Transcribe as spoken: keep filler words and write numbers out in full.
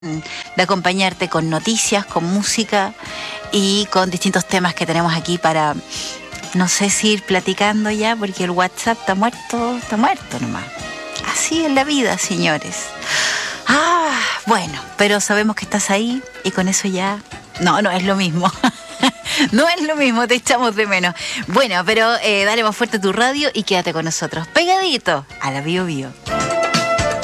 de acompañarte con noticias, con música y con distintos temas que tenemos aquí para, no sé si ir platicando ya, porque el WhatsApp está muerto, está muerto nomás. Así es la vida, señores. Ah, bueno, pero sabemos que estás ahí y con eso ya... No, no es lo mismo. No es lo mismo, te echamos de menos. Bueno, pero eh, dale más fuerte tu radio y quédate con nosotros. Pegadito a la Bio Bio.